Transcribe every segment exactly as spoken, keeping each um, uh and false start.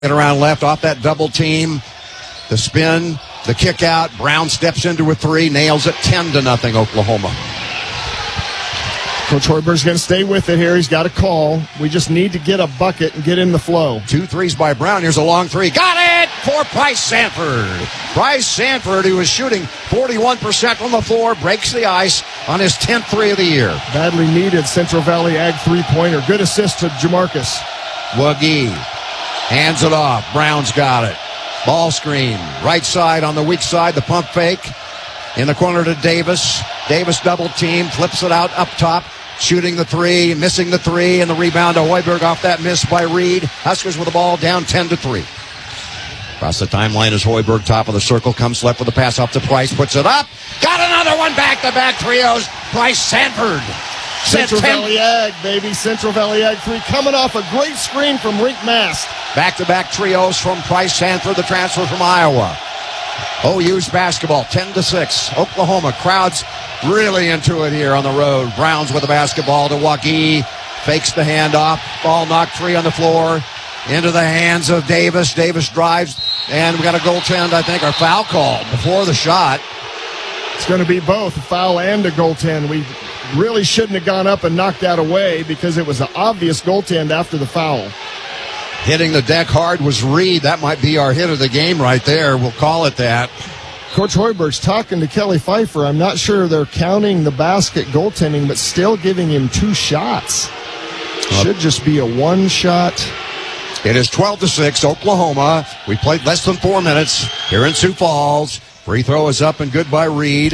Get around left off that double team. The spin, the kick out. Brown steps into a three, nails it ten to nothing Oklahoma. Coach Hoiberg's going to stay with it here. He's got a call. We just need to get a bucket and get in the flow. Two threes by Brown. Here's a long three. Got it for Price Sanford. Price Sanford, who is shooting forty-one percent from the floor, breaks the ice on his tenth three of the year. Badly needed Central Valley Ag three-pointer. Good assist to Jamarcus. Wagee hands it off. Brown's got it. Ball screen. Right side on the weak side. The pump fake. In the corner to Davis. Davis double team. Flips it out up top. Shooting the three. Missing the three. And the rebound to Hoiberg off that miss by Reed. Huskers with the ball down ten to three. Across the timeline is Hoiberg. Top of the circle. Comes left with a pass off to Price. Puts it up. Got another one. Back-to-back trios. Price Sanford. Central Valley Ag, baby. Central Valley Ag three coming off a great screen from Rink Mast. Back-to-back trios from Price Sanford, the transfer from Iowa. O U's basketball, ten to six. Oklahoma crowds really into it here on the road. Browns with the basketball to Wagee. Fakes the handoff. Ball knocked free on the floor. Into the hands of Davis. Davis drives. And we got a goaltend, I think, or foul call before the shot. It's going to be both a foul and a goaltend. We really shouldn't have gone up and knocked that away because it was an obvious goaltend after the foul. Hitting the deck hard was Reed. That might be our hit of the game right there. We'll call it that. Coach Hoiberg's talking to Kelly Pfeiffer. I'm not sure they're counting the basket goaltending, but still giving him two shots. Should just be a one shot. It is twelve to six, Oklahoma. We played less than four minutes here in Sioux Falls. Free throw is up and good by Reed.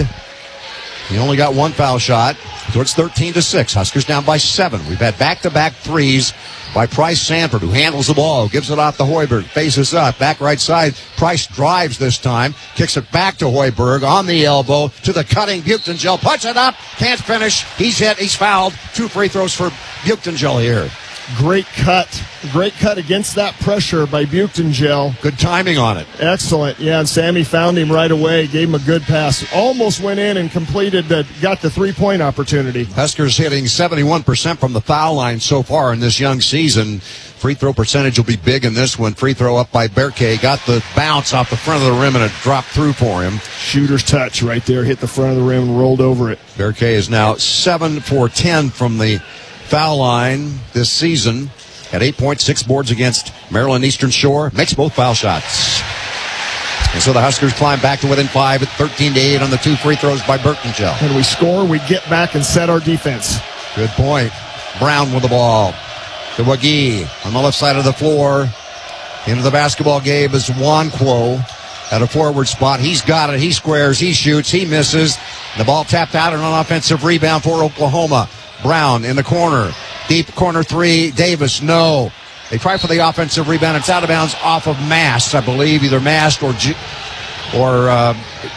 He only got one foul shot. So it's thirteen to six. Huskers down by seven. We've had back-to-back threes by Price Sanford, who handles the ball, gives it off to Hoiberg, faces up, back right side. Price drives this time, kicks it back to Hoiberg on the elbow to the cutting Buchtengel, puts it up, can't finish. He's hit, he's fouled. Two free throws for Buchtengel here. Great cut. Great cut against that pressure by Buchtengel. Good timing on it. Excellent. Yeah, and Sammy found him right away, gave him a good pass. Almost went in and completed, the, got the three-point opportunity. Huskers hitting seventy-one percent from the foul line so far in this young season. Free throw percentage will be big in this one. Free throw up by Berkay. Got the bounce off the front of the rim and it dropped through for him. Shooter's touch right there. Hit the front of the rim and rolled over it. Berkay is now seven for ten from the foul line this season at eight point six boards against Maryland Eastern Shore. Makes both foul shots. And so the Huskers climb back to within five at thirteen to eight on the two free throws by Buchtengel. And we score, we get back and set our defense. Good point. Brown with the ball. To Wagee on the left side of the floor. Into the basketball game is Nwankwo at a forward spot. He's got it. He squares. He shoots. He misses. The ball tapped out and an offensive rebound for Oklahoma. Brown in the corner. Deep corner three. Davis, no. They try for the offensive rebound. It's out of bounds off of Mast, I believe. Either Mast or... G- or uh,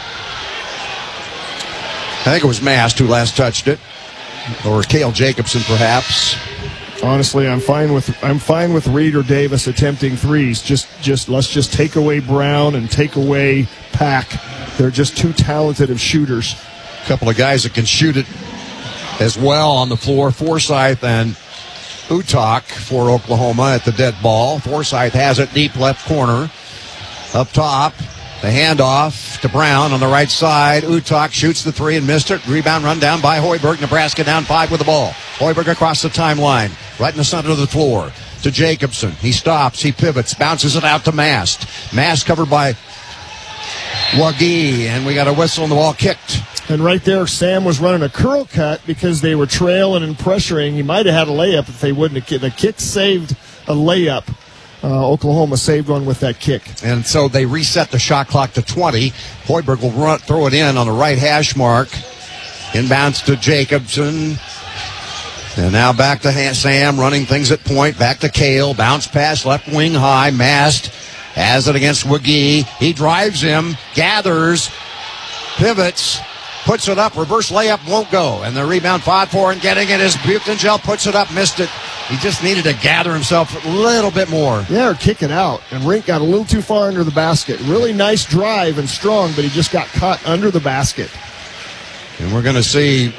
I think it was Mast who last touched it. Or Cale Jacobson, perhaps. Honestly, I'm fine with I'm fine with Reed or Davis attempting threes. Just just let's just take away Brown and take away Pack. They're just too talented of shooters. A couple of guys that can shoot it as well on the floor. Forsyth and Utok for Oklahoma at the dead ball. Forsyth has it deep left corner. Up top, the handoff to Brown on the right side. Utok shoots the three and missed it. Rebound run down by Hoiberg. Nebraska down five with the ball. Hoiberg across the timeline, right in the center of the floor to Jacobson. He stops, he pivots, bounces it out to Mast. Mast covered by Wagee, and we got a whistle and the ball kicked. And right there, Sam was running a curl cut because they were trailing and pressuring. He might have had a layup if they wouldn't have. The kick saved a layup. Uh, Oklahoma saved one with that kick. And so they reset the shot clock to twenty. Hoiberg will run, throw it in on the right hash mark. Inbounds to Jacobson. And now back to Sam, running things at point. Back to Cale. Bounce pass, left wing high. Mast has it against Wagee. He drives him, gathers, pivots, puts it up. Reverse layup won't go. And the rebound fought for and getting it is Buchtengel. Puts it up, missed it. He just needed to gather himself a little bit more. Yeah, or kick it out. And Rink got a little too far under the basket. Really nice drive and strong, but he just got caught under the basket. And we're going to see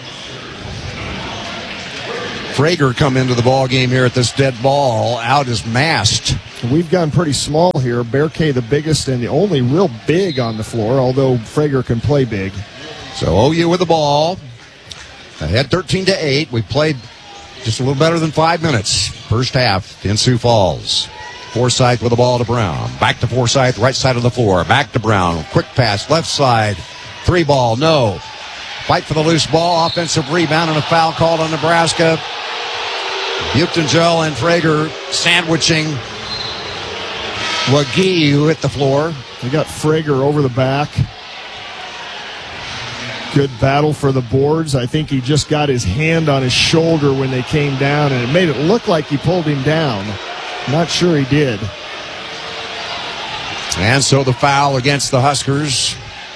Frager come into the ball game here at this dead ball. Out is Mast. We've gone pretty small here. Bear K the biggest and the only real big on the floor, although Frager can play big. So O U with the ball. Ahead thirteen to eight. We played just a little better than five minutes. First half in Sioux Falls. Forsyth with the ball to Brown. Back to Forsyth, right side of the floor. Back to Brown. Quick pass, left side. Three ball, no. Fight for the loose ball. Offensive rebound and a foul called on Nebraska. Buchtengel and Frager sandwiching Wagee, who hit the floor. They got Frager over the back. Good battle for the boards. I think he just got his hand on his shoulder when they came down, and it made it look like he pulled him down. Not sure he did. And so the foul against the Huskers.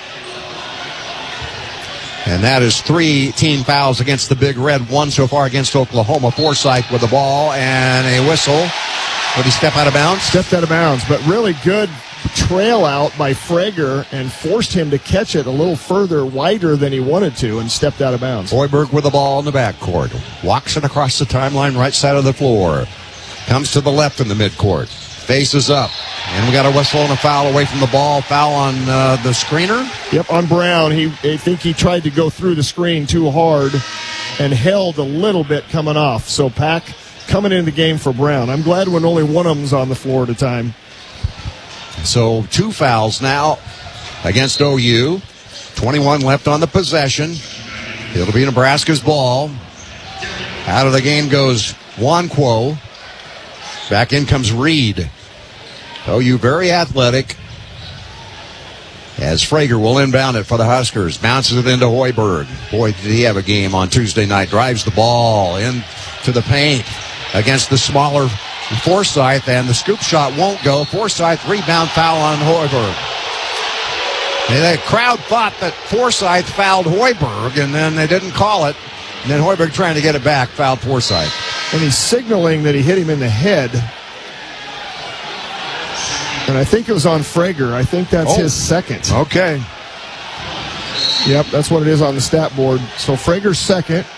And that is three team fouls against the Big Red. One so far against Oklahoma. Forsyth with the ball and a whistle. Would he step out of bounds? Stepped out of bounds, but really good trail out by Frager and forced him to catch it a little further, wider than he wanted to, and stepped out of bounds. Hoiberg with the ball in the backcourt. Walks it across the timeline, right side of the floor. Comes to the left in the midcourt. Faces up. And we got a whistle and a foul away from the ball. Foul on uh, the screener. Yep, on Brown. He, I think he tried to go through the screen too hard and held a little bit coming off. So Pack coming into the game for Brown. I'm glad when only one of them's on the floor at a time. So two fouls now against O U. twenty-one left on the possession. It'll be Nebraska's ball. Out of the game goes Nwankwo. Back in comes Reed. O U very athletic. As Frager will inbound it for the Huskers. Bounces it into Hoiberg. Boy, did he have a game on Tuesday night. Drives the ball into the paint against the smaller Forsyth, and the scoop shot won't go. Forsyth, rebound, foul on Hoiberg. And the crowd thought that Forsyth fouled Hoiberg, and then they didn't call it. And then Hoiberg, trying to get it back, fouled Forsyth. And he's signaling that he hit him in the head. And I think it was on Frager. I think that's oh. his second. Okay. Yep, that's what it is on the stat board. So Frager's second.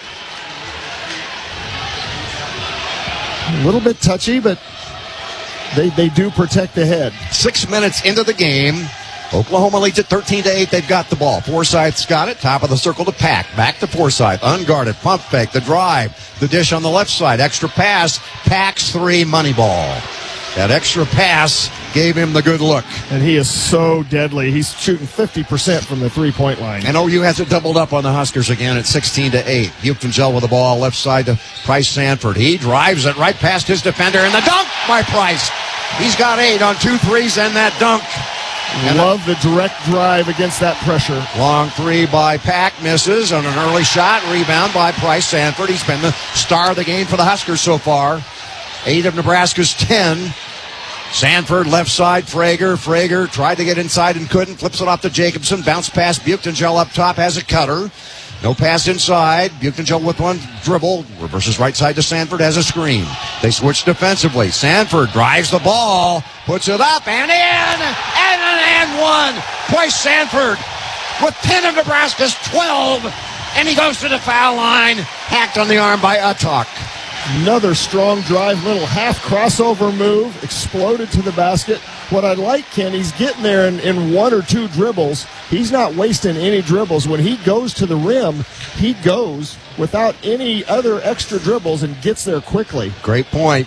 A little bit touchy, but they, they do protect the head. Six minutes into the game. Oklahoma leads at thirteen to eight. They've got the ball. Forsyth's got it. Top of the circle to Pack. Back to Forsyth. Unguarded. Pump fake. The drive. The dish on the left side. Extra pass. Pack's three. Money ball. That extra pass gave him the good look. And he is so deadly. He's shooting fifty percent from the three-point line. And O U has it doubled up on the Huskers again at sixteen to eight. Buchtengel with the ball. Left side to Price Sanford. He drives it right past his defender. And the dunk by Price. He's got eight on two threes and that dunk. And Love the direct drive against that pressure. Long three by Pack, misses on an early shot. Rebound by Price Sanford. He's been the star of the game for the Huskers so far. Eight of Nebraska's ten. Sanford, left side, Frager. Frager tried to get inside and couldn't. Flips it off to Jacobson. Bounce pass. Buchtengel up top, has a cutter. No pass inside. Buchtengel with one dribble. Reverses right side to Sanford, has a screen. They switch defensively. Sanford drives the ball. Puts it up and in. And an and one. Price Sanford with ten of Nebraska's twelve. And he goes to the foul line. Hacked on the arm by Utok. Another strong drive, little half crossover move, exploded to the basket. What I like, Ken, he's getting there in, in one or two dribbles. He's not wasting any dribbles. When he goes to the rim, he goes without any other extra dribbles and gets there quickly. Great point.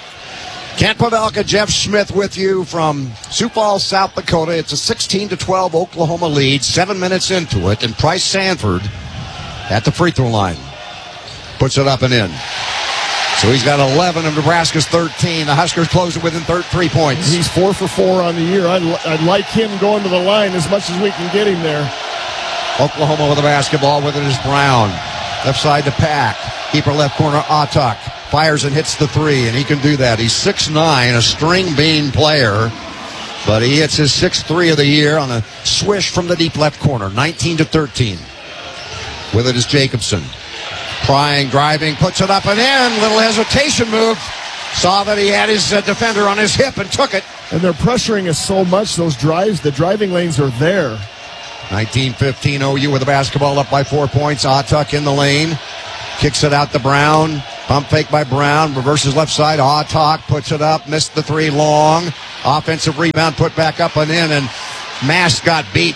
Kent Pavelka, Jeff Smith with you from Sioux Falls, South Dakota. It's a sixteen to twelve Oklahoma lead, seven minutes into it, and Price Sanford at the free throw line puts it up and in. So he's got eleven of Nebraska's thirteen. The Huskers close it within three points. He's four for four on the year. I'd, I'd like him going to the line as much as we can get him there. Oklahoma with the basketball. With it is Brown. Left side to Pack. Keeper left corner, Utok. Fires and hits the three, and he can do that. He's six nine, a string bean player. But he hits his sixth three of the year on a swish from the deep left corner. nineteen to thirteen. With it is Jacobson. Prying, driving, puts it up and in. Little hesitation move. Saw that he had his uh, defender on his hip and took it. And they're pressuring us so much, those drives, the driving lanes are there. nineteen fifteen O U with the basketball up by four points. Utok in the lane. Kicks it out to Brown. Pump fake by Brown. Reverses left side. Autalk puts it up. Missed the three long. Offensive rebound put back up and in. And Mast got beat.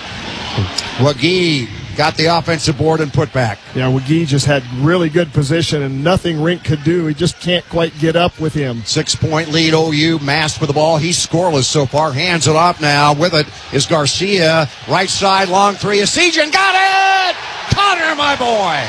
Wagee got the offensive board and put back. Yeah, Wagee just had really good position and nothing Rink could do. He just can't quite get up with him. Six-point lead, O U. Mast with the ball. He's scoreless so far. Hands it off now. With it is Garcia. Right side, long three. Essegian got it! Connor, my boy!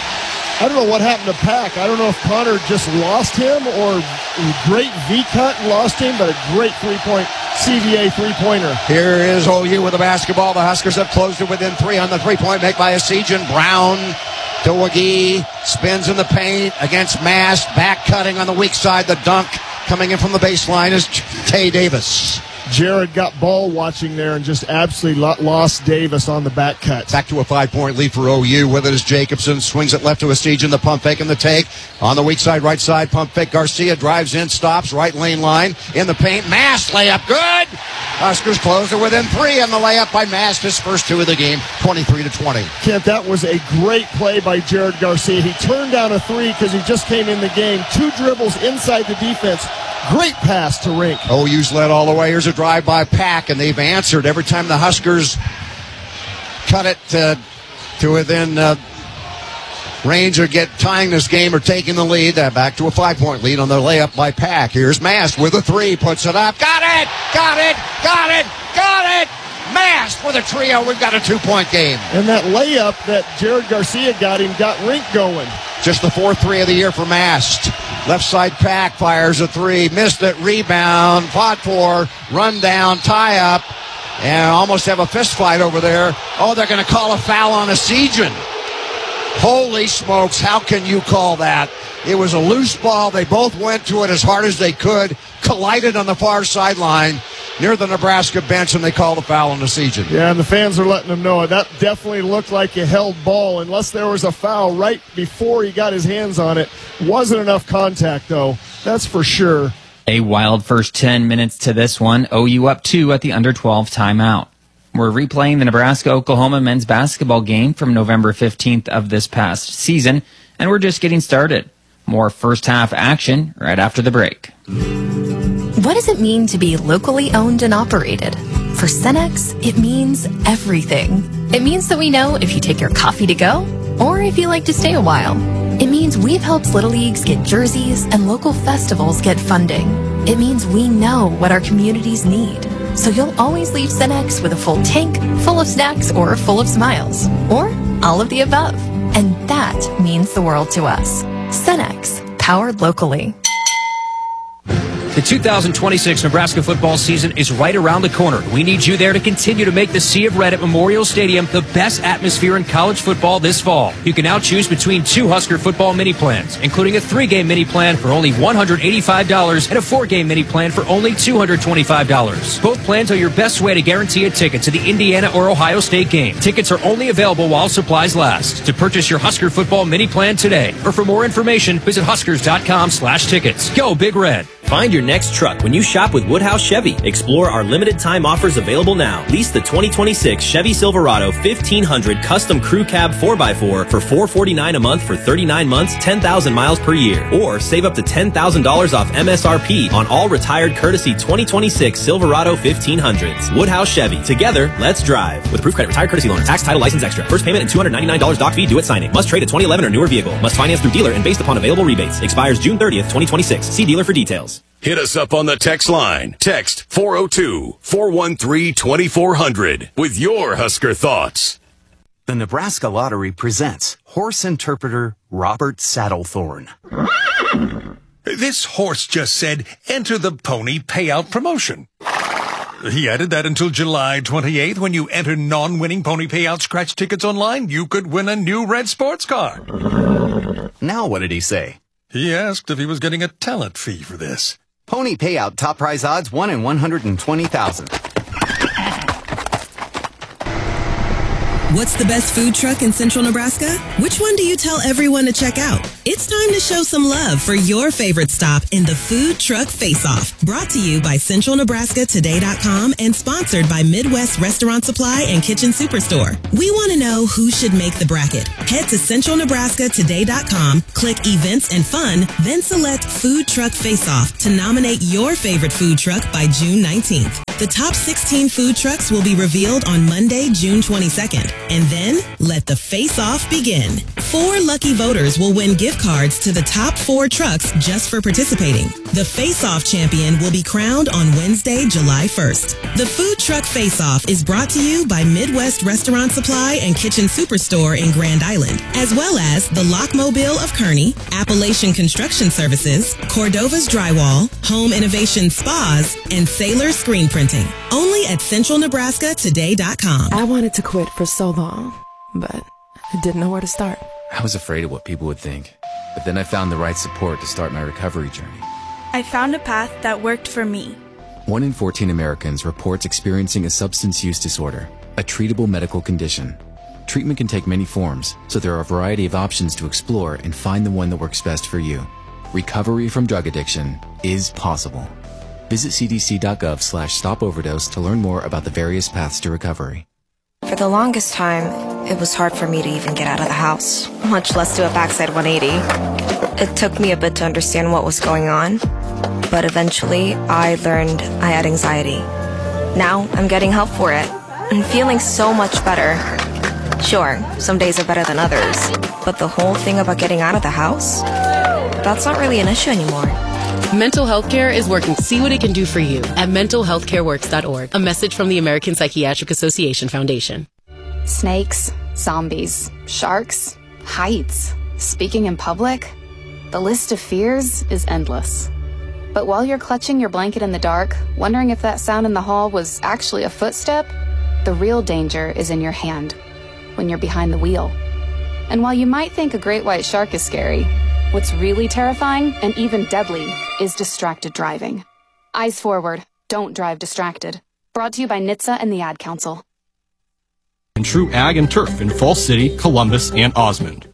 I don't know what happened to Pack. I don't know if Connor just lost him or great V-cut and lost him, but a great three-point C V A three-pointer. Here is O U with the basketball. The Huskers have closed it within three on the three-point make by Essegian. Brown to Wagee. Spins in the paint against Mast. Back cutting on the weak side. The dunk coming in from the baseline is Tay Davis. Jared got ball watching there and just absolutely lost Davis on the back cut. Back to a five-point lead for O U. With it is Jacobson. Swings it left to Essegian. The pump fake and the take. On the weak side, right side, pump fake. Garcia drives in, stops, right lane line. In the paint. Mast layup. Good! Huskers close it within three on the layup by Mast. His first two of the game, twenty-three to twenty. Kent, that was a great play by Jared Garcia. He turned down a three because he just came in the game. Two dribbles inside the defense. Great pass to Rink. O U's led all the way. Here's a drive by Pack, and they've answered every time the Huskers cut it uh, to within uh, range or get tying this game or taking the lead. Uh, back to a five-point lead on the layup by Pack. Here's Mast with a three. Puts it up. Got it! Got it! Got it! Got it! Mast with a trio. We've got a two-point game. And that layup that Jared Garcia got him got Rink going. Just the fourth three of the year for Mast. Left side Pack fires a three. Missed it. Rebound. Fought for. Run down. Tie up. And almost have a fist fight over there. Oh, they're going to call a foul on Essegian. Holy smokes. How can you call that? It was a loose ball. They both went to it as hard as they could. Collided on the far sideline near the Nebraska bench, and they called a foul on Essegian. Yeah, and the fans are letting them know that definitely looked like a held ball. Unless there was a foul right before he got his hands on it. Wasn't enough contact, though. That's for sure. A wild first ten minutes to this one. O U up two at the under twelve timeout. We're replaying the Nebraska-Oklahoma men's basketball game from November fifteenth of this past season, and we're just getting started. More first half action right after the break. What does it mean to be locally owned and operated? For Cenex, it means everything. It means that we know if you take your coffee to go or if you like to stay a while. It means we've helped Little Leagues get jerseys and local festivals get funding. It means we know what our communities need. So you'll always leave Cenex with a full tank, full of snacks, or full of smiles. Or all of the above. And that means the world to us. Cenex, powered locally. The two thousand twenty-six Nebraska football season is right around the corner. We need you there to continue to make the Sea of Red at Memorial Stadium the best atmosphere in college football this fall. You can now choose between two Husker football mini plans, including a three-game mini plan for only one hundred eighty-five dollars and a four-game mini plan for only two hundred twenty-five dollars. Both plans are your best way to guarantee a ticket to the Indiana or Ohio State game. Tickets are only available while supplies last. To purchase your Husker football mini plan today, or for more information, visit huskers.com slash tickets. Go Big Red. Find your next truck when you shop with Woodhouse Chevy. Explore our limited time offers available now. Lease the twenty twenty-six Chevy Silverado fifteen hundred Custom Crew Cab four by four for four hundred forty-nine dollars a month for thirty-nine months, ten thousand miles per year. Or save up to ten thousand dollars off M S R P on all retired courtesy twenty twenty-six Silverado fifteen hundreds. Woodhouse Chevy. Together, let's drive. With approved credit, retired courtesy loaner. Tax, title, license extra. First payment and two hundred ninety-nine dollars doc fee due at signing. Must trade a twenty eleven or newer vehicle. Must finance through dealer and based upon available rebates. Expires June thirtieth, twenty twenty-six. See dealer for details. Hit us up on the text line. Text four oh two, four one three, two four zero zero with your Husker thoughts. The Nebraska Lottery presents horse interpreter Robert Saddlethorn. This horse just said, enter the pony payout promotion. He added that until July twenty-eighth, when you enter non-winning pony payout scratch tickets online, you could win a new red sports car. Now what did he say? He asked if he was getting a talent fee for this. Pony payout top prize odds one in one hundred twenty thousand. What's the best food truck in Central Nebraska? Which one do you tell everyone to check out? It's time to show some love for your favorite stop in the Food Truck Face-Off. Brought to you by Central Nebraska Today dot com and sponsored by Midwest Restaurant Supply and Kitchen Superstore. We want to know who should make the bracket. Head to Central Nebraska Today dot com, click Events and Fun, then select Food Truck Face-Off to nominate your favorite food truck by June nineteenth. The top sixteen food trucks will be revealed on Monday, June twenty-second. And then, let the face-off begin. Four lucky voters will win gift cards to the top four trucks just for participating. The face-off champion will be crowned on Wednesday, July first. The Food Truck Face-Off is brought to you by Midwest Restaurant Supply and Kitchen Superstore in Grand Island, as well as the Lockmobile of Kearney, Appalachian Construction Services, Cordova's Drywall, Home Innovation Spas, and Sailor Screen Printing. Only at Central Nebraska Today dot com. I wanted to quit for so long, but I didn't know where to start. I was afraid of what people would think, but then I found the right support to start my recovery journey. I found a path that worked for me. One in fourteen Americans reports experiencing a substance use disorder, a treatable medical condition. Treatment can take many forms, so there are a variety of options to explore and find the one that works best for you. Recovery from drug addiction is possible. Visit cdc.gov slash stop overdose to learn more about the various paths to recovery. For the longest time, it was hard for me to even get out of the house, much less do a backside one eighty. It took me a bit to understand what was going on, but eventually I learned I had anxiety. Now I'm getting help for it and feeling so much better. Sure, some days are better than others, but the whole thing about getting out of the house, that's not really an issue anymore. Mental health care is working to see what it can do for you at mental health care works dot org. A message from the American Psychiatric Association Foundation. Snakes, zombies, sharks, heights, speaking in public. The list of fears is endless. But while you're clutching your blanket in the dark, wondering if that sound in the hall was actually a footstep, the real danger is in your hand, when you're behind the wheel. And while you might think a great white shark is scary, what's really terrifying and even deadly is distracted driving. Eyes forward, don't drive distracted. Brought to you by N H T S A and the Ad Council. And True Ag and Turf in Falls City, Columbus, and Osmond.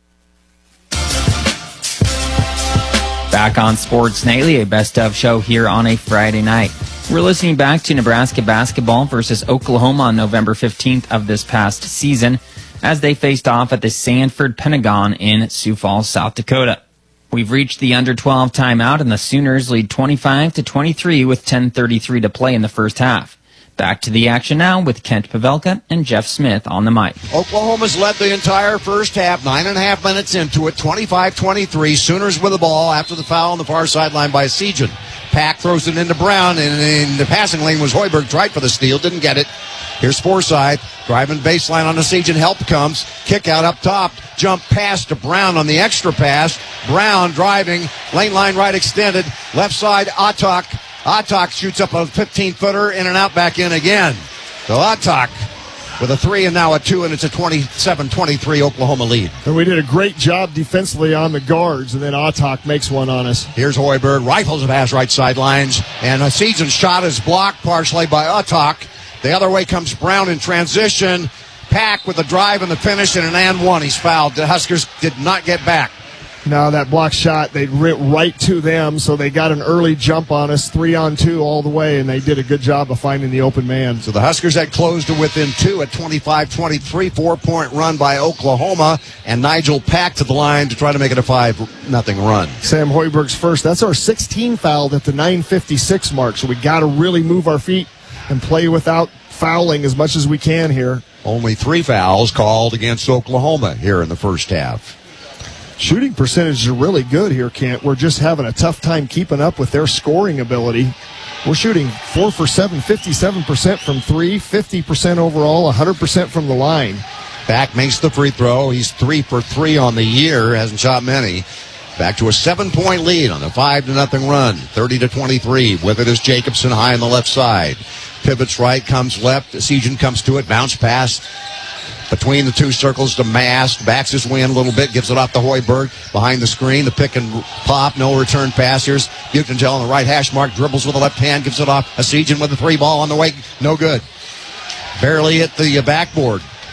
Back on Sports Nightly, a best of show here on a Friday night. We're listening back to Nebraska basketball versus Oklahoma on November fifteenth of this past season as they faced off at the Sanford Pentagon in Sioux Falls, South Dakota. We've reached the under twelve timeout, and the Sooners lead twenty-five to twenty-three with ten thirty-three to play in the first half. Back to the action now with Kent Pavelka and Jeff Smith on the mic. Oklahoma's led the entire first half, nine and a half minutes into it, twenty-five twenty-three. Sooners with the ball after the foul on the far sideline by Sejan. Pack throws it into Brown, and in the passing lane was Hoiberg. Tried for the steal, didn't get it. Here's Forsythe driving baseline on the Sejan. Help comes. Kick out up top. Jump pass to Brown on the extra pass. Brown driving. Lane line right extended. Left side, Atak. Atak shoots up a fifteen-footer, in and out, back in again. So Atak with a three and now a two, and it's a twenty-seven twenty-three Oklahoma lead. And we did a great job defensively on the guards, and then Atak makes one on us. Here's Hoiberg. Rifles a pass right sidelines, and a Season's shot is blocked partially by Atak. The other way comes Brown in transition. Pack with the drive and the finish and an and one. He's fouled. The Huskers did not get back. Now that block shot, they went right to them, so they got an early jump on us, three on two all the way, and they did a good job of finding the open man. So the Huskers had closed to within two at twenty-five twenty-three, four-point run by Oklahoma, and Nigel Pack to the line to try to make it a five nothing run. Sam Hoiberg's first. That's our sixteen fouled at the nine fifty-six mark, so we got to really move our feet and play without fouling as much as we can here. Only three fouls called against Oklahoma here in the first half. Shooting percentages are really good here, Kent. We're just having a tough time keeping up with their scoring ability. We're shooting four for seven, fifty-seven percent from three, fifty percent overall, one hundred percent from the line. Back makes the free throw. He's three for three on the year, hasn't shot many. Back to a seven-point lead on the five to nothing run, thirty to twenty-three. With it is Jacobson high on the left side. Pivots right, comes left. Sejan comes to it, bounce pass between the two circles to Mast. Backs his way in a little bit, gives it off to Hoiberg. Behind the screen, the pick and pop, no return pass. Here's Butentel on the right hash mark, dribbles with the left hand, gives it off. A Sejan with the three ball on the way, no good. Barely hit the backboard.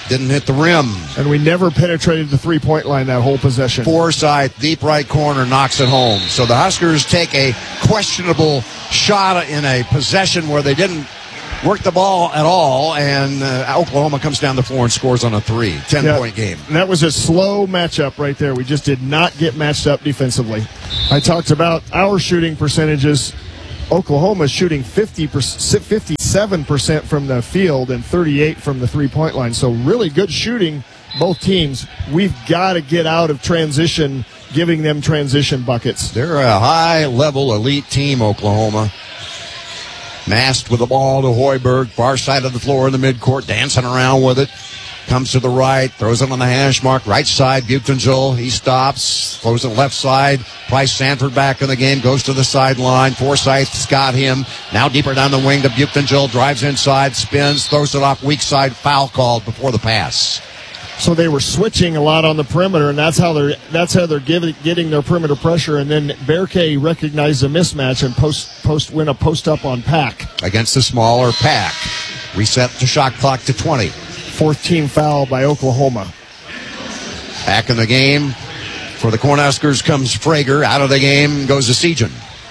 didn't hit the rim. And we never penetrated the three-point line that whole possession. Forsythe, deep right corner, knocks it home. So the Huskers take a questionable shot in a possession where they didn't work the ball at all, and uh, Oklahoma comes down the floor and scores on a three. ten-point yeah, game. That was a slow matchup right there. We just did not get matched up defensively. I talked about our shooting percentages. Oklahoma's shooting fifty percent, fifty-seven percent from the field and thirty-eight from the three-point line. So really good shooting, both teams. We've got to get out of transition, giving them transition buckets. They're a high-level elite team, Oklahoma. Mast with the ball to Hoiberg, far side of the floor in the midcourt, dancing around with it. Comes to the right, throws it on the hash mark, right side, Butengill. He stops, throws it left side. Price Sanford back in the game, goes to the sideline. Forsythe's got him. Now deeper down the wing to Butengill, drives inside, spins, throws it off weak side, foul called before the pass. So they were switching a lot on the perimeter, and that's how they're that's how they're giving, getting their perimeter pressure. And then Bearcay recognized a mismatch and post post win a post up on Pack against the smaller Pack. Reset the shot clock to twenty. Fourth team foul by Oklahoma. Back in the game for the Cornhuskers comes Frager. Out of the game goes Essegian.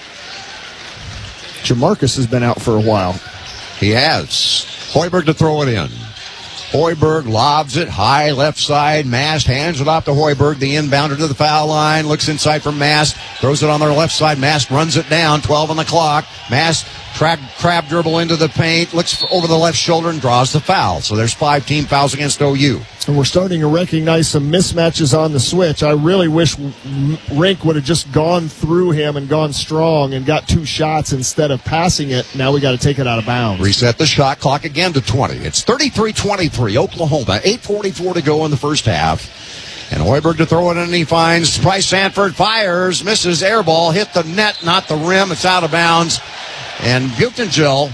Jamarcus has been out for a while. He has. Hoiberg to throw it in. Hoiberg lobs it high left side. Mast hands it off to Hoiberg. The inbounder to the foul line. Looks inside for Mast. Throws it on their left side. Mast runs it down. twelve on the clock. Mast Crab, crab dribble into the paint, looks over the left shoulder and draws the foul. So there's five team fouls against O U. And we're starting to recognize some mismatches on the switch. I really wish Rink would have just gone through him and gone strong and got two shots instead of passing it. Now we got to take it out of bounds. Reset the shot clock again to twenty. It's thirty-three twenty-three, Oklahoma. eight forty-four to go in the first half. And Hoiberg to throw it in, and he finds Price Sanford, fires, misses, air ball, hit the net, not the rim. It's out of bounds. And Butengill,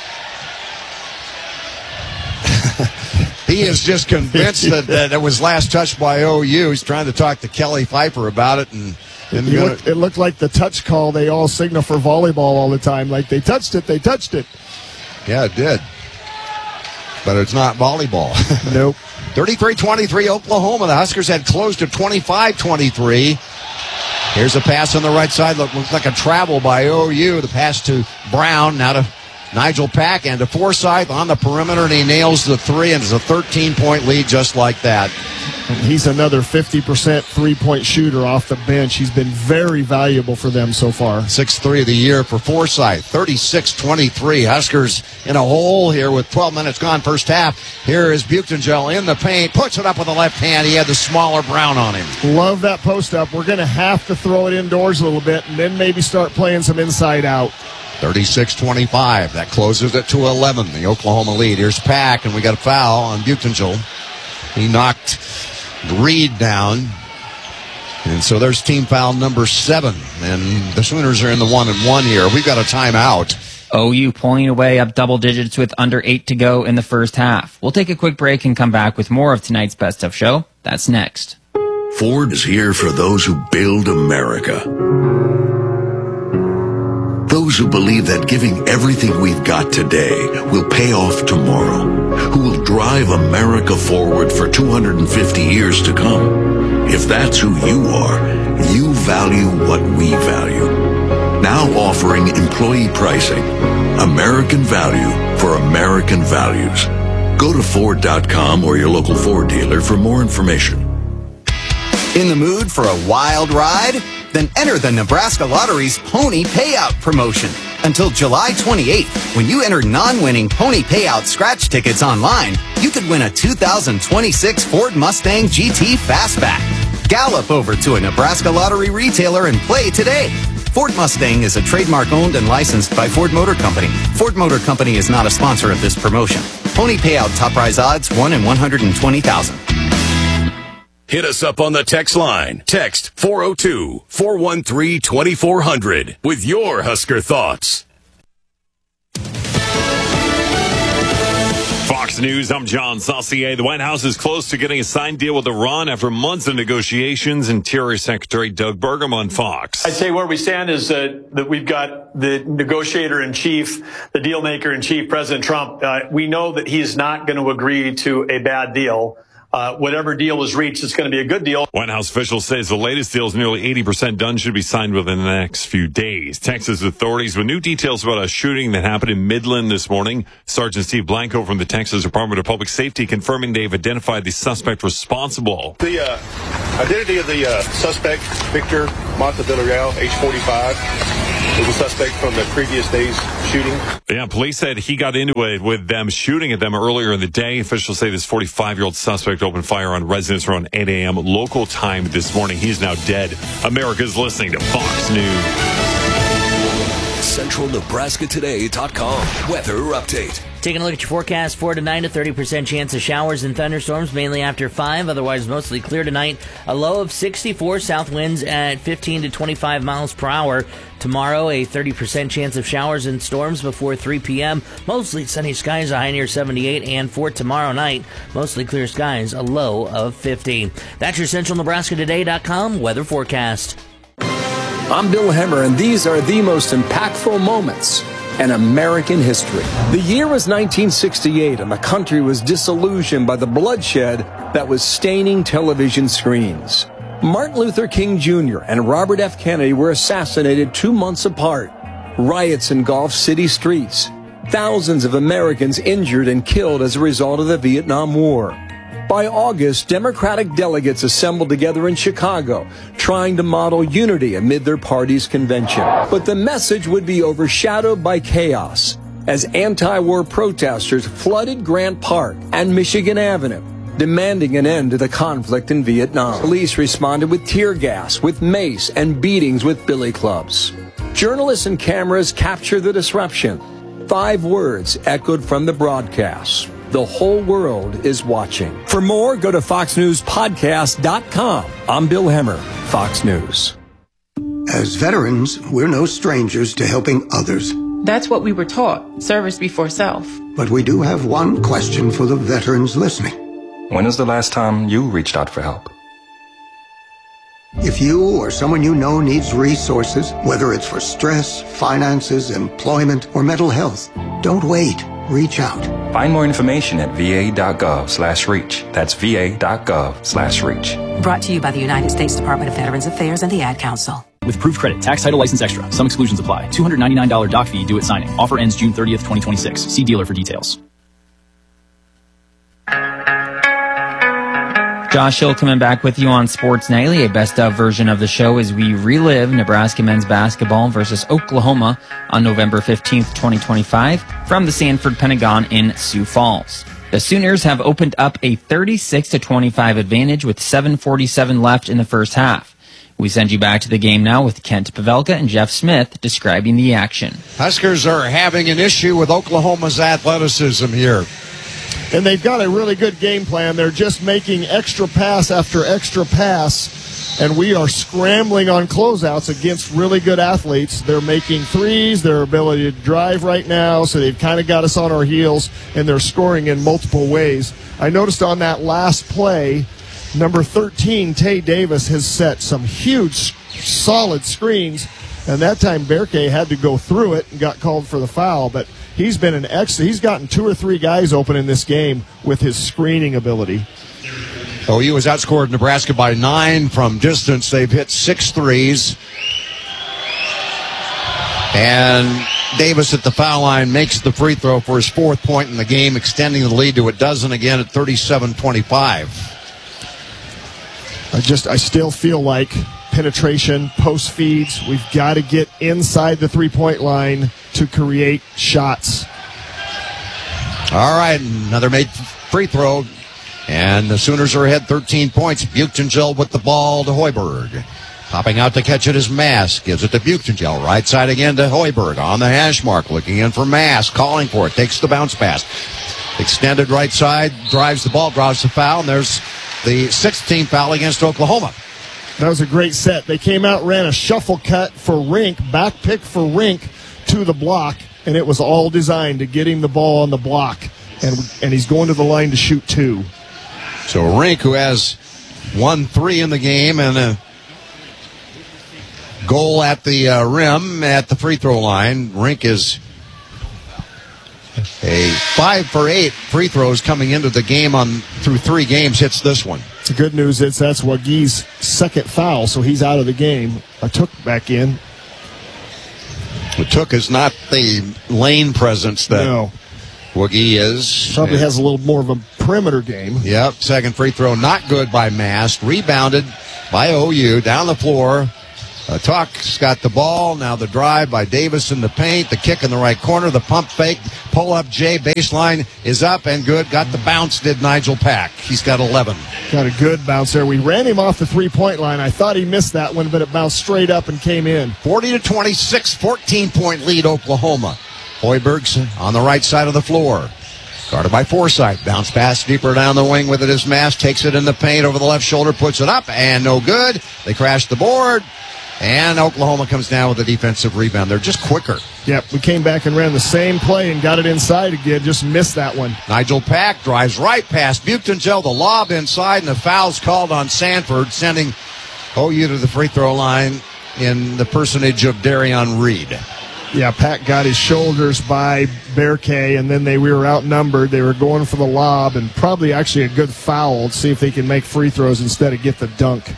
he is just convinced that, that it was last touched by O U. He's trying to talk to Kelly Pfeiffer about it. and, and it, looked, it looked like the touch call they all signal for volleyball all the time. Like they touched it, they touched it. Yeah, it did. But it's not volleyball. Nope. thirty-three twenty-three, Oklahoma. The Huskers had closed to twenty-five twenty-three. Here's a pass on the right side. Look, looks like a travel by O U. The pass to Brown, now to Nigel Pack, and to Forsythe on the perimeter, and he nails the three, and it's a thirteen-point lead just like that. And he's another fifty percent three-point shooter off the bench. He's been very valuable for them so far. six three of the year for Forsythe, thirty-six twenty-three. Huskers in a hole here with twelve minutes gone first half. Here is Butengill in the paint, puts it up with the left hand. He had the smaller Brown on him. Love that post-up. We're going to have to throw it indoors a little bit and then maybe start playing some inside out. thirty-six twenty-five. That closes it to eleven, the Oklahoma lead. Here's Pack, and we got a foul on Butengill. He knocked Reed down. And so there's team foul number seven. And the Sooners are in the one and one here. We've got a timeout. O U pulling away up double digits with under eight to go in the first half. We'll take a quick break and come back with more of tonight's Best of Show. That's next. Ford is here for those who build America. Those who believe that giving everything we've got today will pay off tomorrow. Who will drive America forward for two hundred fifty years to come. If that's who you are, you value what we value. Now offering employee pricing. American value for American values. Go to Ford dot com or your local Ford dealer for more information. In the mood for a wild ride? Then enter the Nebraska Lottery's Pony Payout promotion. Until July twenty-eighth, when you enter non-winning Pony Payout scratch tickets online, you could win a two thousand twenty-six Ford Mustang G T Fastback. Gallop over to a Nebraska Lottery retailer and play today. Ford Mustang is a trademark owned and licensed by Ford Motor Company. Ford Motor Company is not a sponsor of this promotion. Pony Payout top prize odds one in one hundred twenty thousand. Hit us up on the text line. Text four oh two, four one three, two four hundred with your Husker thoughts. Fox Fox News, I'm John Saucier. The White House is close to getting a signed deal with Iran after months of negotiations. Interior Secretary Doug Burgum on Fox. I'd say where we stand is uh, that we've got the negotiator-in-chief, the deal-maker-in-chief, President Trump. Uh, we know that he's not going to agree to a bad deal. Uh, whatever deal is reached, it's going to be a good deal. White House officials say the latest deal is nearly eighty percent done, should be signed within the next few days. Texas authorities with new details about a shooting that happened in Midland this morning. Sergeant Steve Blanco from the Texas Department of Public Safety confirming they've identified the suspect responsible. The uh, identity of the uh, suspect, Victor Monta Villarreal, age forty-five, is a suspect from the previous day's shooting. Yeah, police said he got into it with them shooting at them earlier in the day. Officials say this forty-five-year-old suspect opened fire on residents around eight a.m. local time this morning. He's now dead. America's listening to Fox News. Central Nebraska Today dot com weather update. Taking a look at your forecast for tonight, a thirty percent chance of showers and thunderstorms, mainly after five, otherwise mostly clear tonight. A low of sixty-four, south winds at fifteen to twenty-five miles per hour. Tomorrow, a thirty percent chance of showers and storms before three p.m. Mostly sunny skies, a high near seventy-eight. And for tomorrow night, mostly clear skies, a low of fifty. That's your Central Nebraska Today dot com weather forecast. I'm Bill Hemmer, and these are the most impactful moments in American history. The year was nineteen sixty-eight, and the country was disillusioned by the bloodshed that was staining television screens. Martin Luther King Junior and Robert F. Kennedy were assassinated two months apart. Riots engulfed city streets. Thousands of Americans injured and killed as a result of the Vietnam War. By August, Democratic delegates assembled together in Chicago, trying to model unity amid their party's convention. But the message would be overshadowed by chaos as anti-war protesters flooded Grant Park and Michigan Avenue, demanding an end to the conflict in Vietnam. Police responded with tear gas, with mace, and beatings with billy clubs. Journalists and cameras captured the disruption. Five words echoed from the broadcast: the whole world is watching. For more, go to fox news podcast dot com. I'm Bill Hemmer, Fox News. As veterans, we're no strangers to helping others. That's what we were taught, service before self. But we do have one question for the veterans listening. When was the last time you reached out for help? If you or someone you know needs resources, whether it's for stress, finances, employment, or mental health, don't wait. Reach out. Find more information at va.gov slash reach. That's va.gov slash reach. Brought to you by the United States Department of Veterans Affairs and the Ad Council. With Proof Credit, tax title license extra. Some exclusions apply. two hundred ninety-nine dollars doc fee due at signing. Offer ends June thirtieth, twenty twenty-six. See dealer for details. Josh Hill coming back with you on Sports Nightly, a best-of version of the show as we relive Nebraska men's basketball versus Oklahoma on November fifteenth, twenty twenty-five from the Sanford Pentagon in Sioux Falls. The Sooners have opened up a thirty-six to twenty-five advantage with seven forty-seven left in the first half. We send you back to the game now with Kent Pavelka and Jeff Smith describing the action. Huskers are having an issue with Oklahoma's athleticism here. And they've got a really good game plan. They're just making extra pass after extra pass, and we are scrambling on closeouts against really good athletes. They're making threes, their ability to drive right now, so they've kind of got us on our heels, and they're scoring in multiple ways. I noticed on that last play, number thirteen, Tay Davis, has set some huge, solid screens, and that time Berke had to go through it and got called for the foul, but he's been an ex. He's gotten two or three guys open in this game with his screening ability. O U has outscored Nebraska by nine from distance. They've hit six threes. And Davis at the foul line makes the free throw for his fourth point in the game, extending the lead to a dozen again at thirty-seven twenty-five. I just, I still feel like penetration, post feeds, we've got to get inside the three-point line to create shots. All right, another made free throw, and the Sooners are ahead thirteen points. Buchengel with the ball to Hoiberg. Popping out to catch it is Mass. Gives it to Buchengel. Right side again to Hoiberg. On the hash mark, looking in for Mass. Calling for it. Takes the bounce pass. Extended right side. Drives the ball. Draws the foul. And there's the sixth team foul against Oklahoma. That was a great set. They came out, ran a shuffle cut for Rink. Back pick for Rink to the block. And it was all designed to get him the ball on the block. and and he's going to the line to shoot two. So Rink, who has one three in the game and a goal at the uh, rim at the free throw line. Rink is a five for eight free throws coming into the game on through three games. Hits this one. The good news is that's Wagi's second foul, so he's out of the game. I took back in. Took is not the lane presence that no. Wagi is. Probably has a little more of a perimeter game. Yep, second free throw not good by Mast. Rebounded by O U down the floor. Uh, Tuck's got the ball. Now the drive by Davis in the paint. The kick in the right corner. The pump fake. Pull up J. Baseline is up and good. Got the bounce, did Nigel Pack. He's got eleven. Got a good bounce there. We ran him off the three-point line. I thought he missed that one, but it bounced straight up and came in. forty to twenty-six, fourteen-point lead Oklahoma. Hoiberg's on the right side of the floor. Guarded by Forsythe. Bounce pass deeper down the wing with it is Mast. Takes it in the paint over the left shoulder. Puts it up and no good. They crash the board. And Oklahoma comes down with a defensive rebound. They're just quicker. Yep, we came back and ran the same play and got it inside again. Just missed that one. Nigel Pack drives right past Buchtenzel. The lob inside, and the foul's called on Sanford, sending O U to the free throw line in the personage of Darion Reed. Yeah, Pack got his shoulders by Berkay, and then they we were outnumbered. They were going for the lob, and probably actually a good foul to see if they can make free throws instead of get the dunk.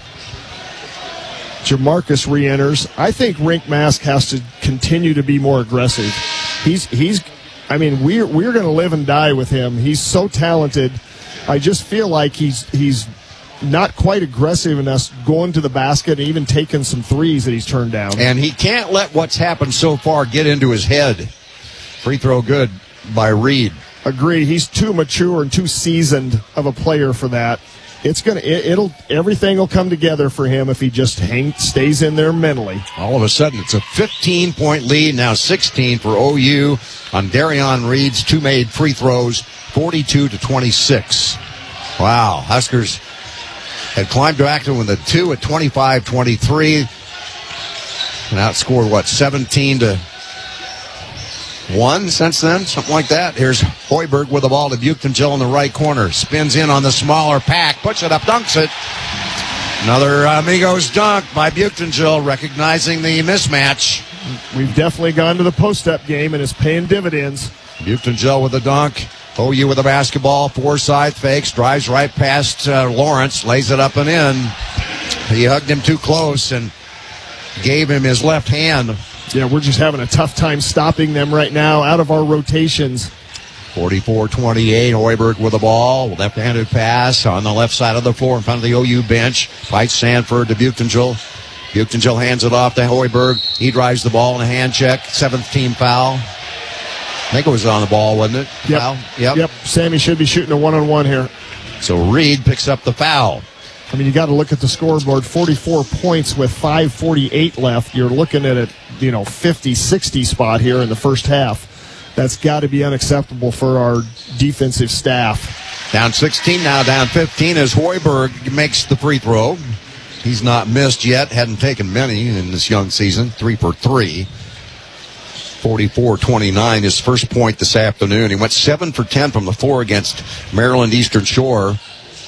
Jamarcus re-enters. I think Rink Mask has to continue to be more aggressive. He's, he's. I mean, we're we're going to live and die with him. He's so talented. I just feel like he's he's not quite aggressive enough going to the basket and even taking some threes that he's turned down. And he can't let what's happened so far get into his head. Free throw good by Reed. Agree. He's too mature and too seasoned of a player for that. It's gonna. It, it'll. Everything will come together for him if he just hang, stays in there mentally. All of a sudden, it's a fifteen-point lead, now sixteen for O U on Darion Reed's two made free throws, forty-two to twenty-six. Wow, Huskers had climbed back to with a two at twenty-five twenty-three, and outscored what seventeen to one since then, something like that. Here's Hoiberg with the ball to Buchtenzel in the right corner. Spins in on the smaller Pack, puts it up, dunks it. Another Amigos dunk by Buchtenzel, recognizing the mismatch. We've definitely gone to the post-up game, and it's paying dividends. Buchtenzel with the dunk. O U with the basketball. Forsythe fakes, drives right past uh, Lawrence, lays it up and in. He hugged him too close and gave him his left hand. Yeah, we're just having a tough time stopping them right now out of our rotations. forty-four twenty-eight, Hoiberg with the ball. Left-handed pass on the left side of the floor in front of the O U bench. Fights Sanford to Buchtenzel. Buchtenzel hands it off to Hoiberg. He drives the ball in a hand check. Seventh team foul. I think it was on the ball, wasn't it? Yep. Foul? Yep. Yep. Sammy should be shooting a one-on-one here. So Reed picks up the foul. I mean, you got to look at the scoreboard. forty-four points with five forty-eight left. You're looking at a, you know, fifty sixty spot here in the first half. That's got to be unacceptable for our defensive staff. Down sixteen now, down fifteen as Hoiberg makes the free throw. He's not missed yet, hadn't taken many in this young season. Three for three. forty-four twenty-nine, his first point this afternoon. He went seven for ten from the floor against Maryland Eastern Shore.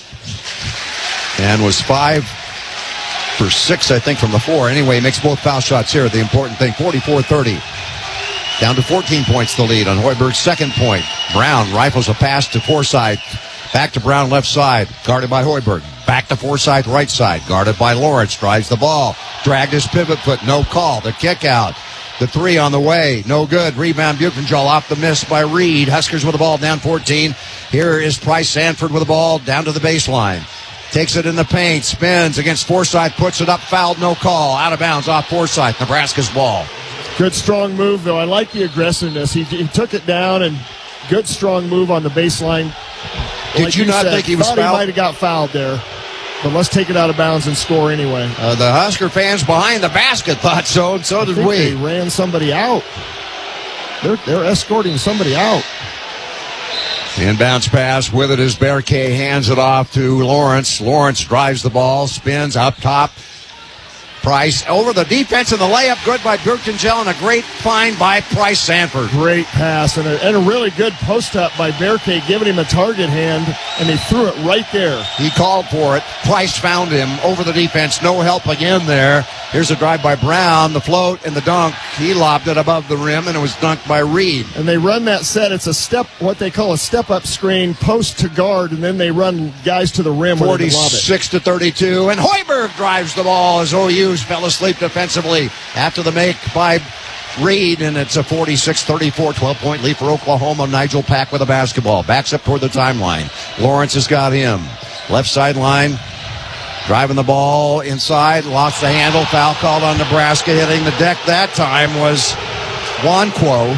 And was five for six, I think, from the floor. Anyway, he makes both foul shots here. The important thing, forty-four thirty. Down to fourteen points the lead on Hoiberg's second point. Brown rifles a pass to Forsythe. Back to Brown left side, guarded by Hoiberg. Back to Forsythe right side, guarded by Lawrence. Drives the ball. Dragged his pivot foot, no call. The kick out. The three on the way, no good. Rebound Buchtenzel off the miss by Reed. Huskers with the ball down fourteen. Here is Price Sanford with the ball down to the baseline. Takes it in the paint, spins against Forsythe, puts it up, fouled, no call. Out of bounds off Forsythe, Nebraska's ball. Good strong move, though. I like the aggressiveness. He, he took it down, and good strong move on the baseline. Did like you not said, think he was thought fouled? He might have got fouled there. But let's take it out of bounds and score anyway. Uh, the Husker fans behind the basket thought so, and so I did think we. They ran somebody out. They're, they're escorting somebody out. Inbounds pass with it as Berkay hands it off to Lawrence. Lawrence drives the ball, spins up top. Price over the defense and the layup. Good by Birkengel and a great find by Price Sanford. Great pass and a, and a really good post-up by Berkay, giving him a target hand, and he threw it right there. He called for it. Price found him over the defense. No help again there. Here's a drive by Brown, the float and the dunk. He lobbed it above the rim, and it was dunked by Reed. And they run that set. It's a step, what they call a step-up screen, post to guard, and then they run guys to the rim. forty-six to thirty-two, and Hoiberg drives the ball as O U's fell asleep defensively after the make by Reed, and it's a forty-six thirty-four twelve-point lead for Oklahoma. Nigel Pack with a basketball. Backs up toward the timeline. Lawrence has got him. Left sideline. Driving the ball inside. Lost the handle. Foul called on Nebraska. Hitting the deck that time was Wanquo.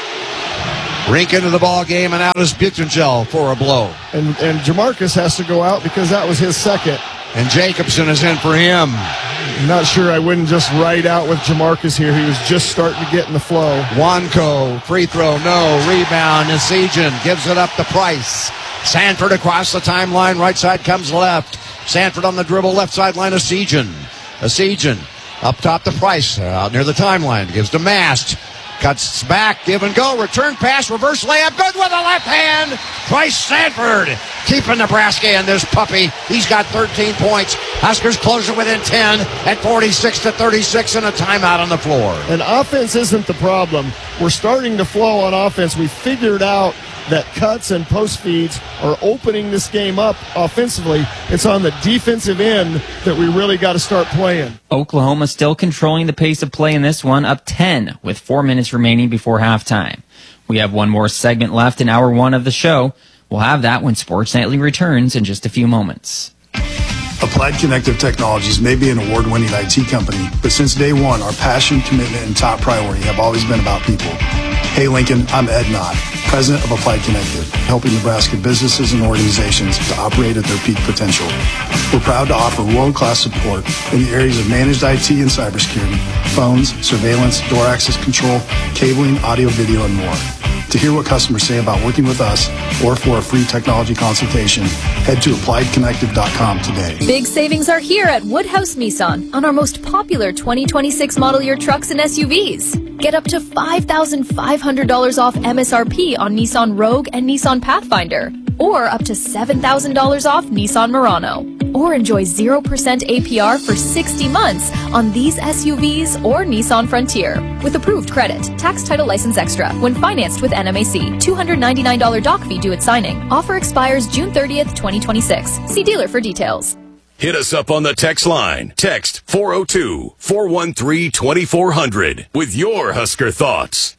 Rink into the ball game, and out is Birkengel for a blow. And, and Jamarcus has to go out because that was his second. And Jacobson is in for him. I'm not sure I wouldn't just ride out with Jamarcus here. He was just starting to get in the flow. Wanko, free throw, no. Rebound, Nasijan gives it up to Price. Sanford across the timeline. Right side comes left. Sanford on the dribble, left sideline, Nasijan. Nasijan up top to Price. Out near the timeline. Gives to Mast. Cuts back, give and go, return pass, reverse layup, good with the left hand. Price Sanford keeping Nebraska in this puppy. He's got thirteen points. Huskers close it within ten at forty-six to thirty-six and a timeout on the floor. And offense isn't the problem. We're starting to flow on offense. We figured out that cuts and post feeds are opening this game up offensively. It's on the defensive end that we really got to start playing. Oklahoma still controlling the pace of play in this one, up ten with four minutes remaining before halftime. We have one more segment left in hour one of the show. We'll have that when Sports Nightly returns in just a few moments. Applied Connective Technologies may be an award-winning I T company, but since day one, our passion, commitment, and top priority have always been about people. Hey Lincoln, I'm Ed Knott, President of Applied Connective, helping Nebraska businesses and organizations to operate at their peak potential. We're proud to offer world-class support in the areas of managed I T and cybersecurity, phones, surveillance, door access control, cabling, audio, video, and more. To hear what customers say about working with us or for a free technology consultation, head to applied connective dot com today. Big savings are here at Woodhouse Nissan on our most popular twenty twenty-six model year trucks and S U Vs. Get up to five thousand five hundred dollars off M S R P on Nissan Rogue and Nissan Pathfinder, or up to seven thousand dollars off Nissan Murano. Or enjoy zero percent A P R for sixty months on these S U Vs or Nissan Frontier. With approved credit, tax title license extra, when financed with N M A C. two hundred ninety-nine dollars doc fee due at signing. Offer expires June thirtieth, twenty twenty-six. See dealer for details. Hit us up on the text line. Text four oh two, four one three, two four zero zero with your Husker thoughts.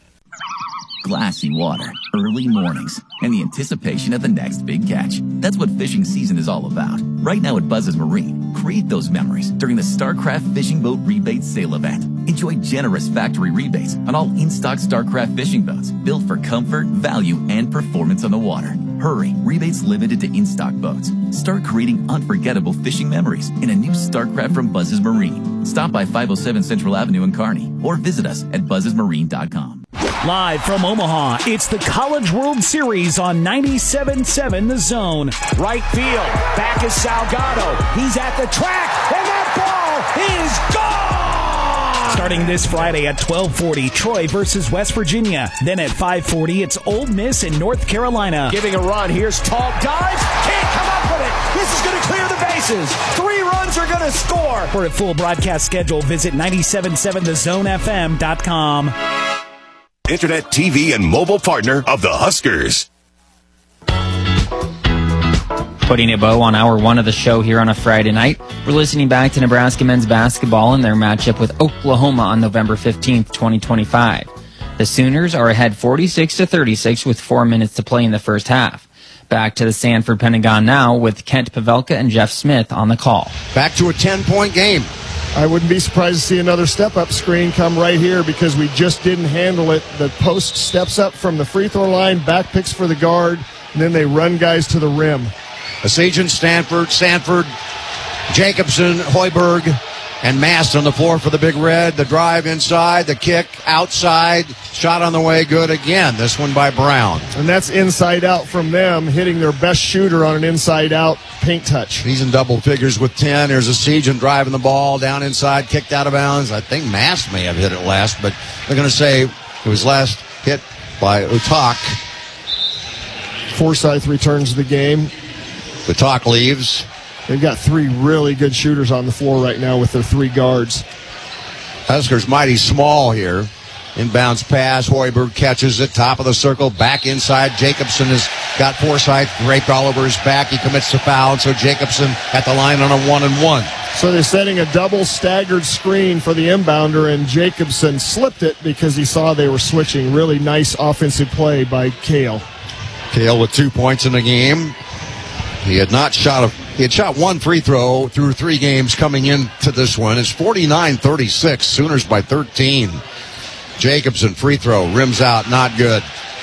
Glassy water, early mornings, and the anticipation of the next big catch. That's what fishing season is all about. Right now at Buzz's Marine, create those memories during the StarCraft Fishing Boat Rebate Sale Event. Enjoy generous factory rebates on all in-stock StarCraft fishing boats built for comfort, value, and performance on the water. Hurry, rebates limited to in-stock boats. Start creating unforgettable fishing memories in a new StarCraft from Buzz's Marine. Stop by five oh seven Central Avenue in Kearney or visit us at buzzes marine dot com. Live from Omaha, it's the College World Series on ninety-seven point seven The Zone. Right field, back is Salgado. He's at the track, and that ball is gone! Starting this Friday at twelve forty, Troy versus West Virginia. Then at five forty, it's Ole Miss and North Carolina. Giving a run, here's Tall dives, can't come up with it. This is going to clear the bases. Three runs are going to score. For a full broadcast schedule, visit nine seven seven the zone f m dot com. Internet, T V, and mobile partner of the Huskers. Putting a bow on hour one of the show here on a Friday night, we're listening back to Nebraska men's basketball and their matchup with Oklahoma on November fifteenth, twenty twenty-five. The Sooners are ahead forty-six to thirty-six with four minutes to play in the first half. Back to the Sanford Pentagon now with Kent Pavelka and Jeff Smith on the call. Back to a ten-point game. I wouldn't be surprised to see another step-up screen come right here because we just didn't handle it. The post steps up from the free throw line, back picks for the guard, and then they run guys to the rim. Nasijan, Stanford, Sanford, Jacobson, Hoiberg, And Mast on the floor for the Big Red. The drive inside, the kick outside. Shot on the way, good again. This one by Brown. And that's inside out from them, hitting their best shooter on an inside out paint touch. He's in double figures with ten. There's a Sejan driving the ball down inside, kicked out of bounds. I think Mast may have hit it last, but they're going to say it was last hit by Utak. Forsyth returns the game. Utak leaves. They've got three really good shooters on the floor right now with their three guards. Huskers mighty small here. Inbounds pass. Hoiberg catches it. Top of the circle. Back inside. Jacobson has got Forsyth draped all over his back. He commits the foul. So Jacobson at the line on a one and one. So they're setting a double staggered screen for the inbounder, and Jacobson slipped it because he saw they were switching. Really nice offensive play by Kale. Kale with two points in the game. He had not shot a He had shot one free throw through three games coming into this one. It's forty-nine thirty-six. Sooners by thirteen. Jacobson free throw. Rims out. Not good.